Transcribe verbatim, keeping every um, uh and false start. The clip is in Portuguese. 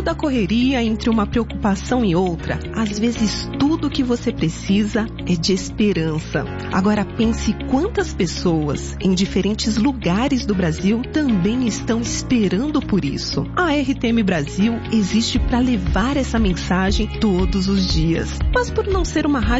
da correria, entre uma preocupação e outra, às vezes tudo que você precisa é de esperança. Agora pense quantas pessoas em diferentes lugares do Brasil também estão esperando por isso. A R T M Brasil existe para levar essa mensagem todos os dias. Mas por não ser uma rádio